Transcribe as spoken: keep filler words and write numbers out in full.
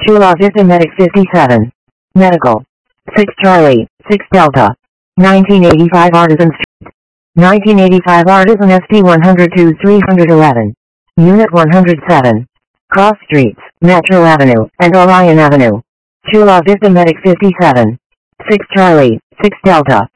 Chula Vista Medic fifty-seven. Medical. six Charlie, six Delta. nineteen eighty-five Artisan Street. nineteen eighty-five Artisan S P one oh two three eleven. Unit one oh seven. Cross Streets, Metro Avenue, and Orion Avenue. Chula Vista Medic fifty-seven. six Charlie, six Delta.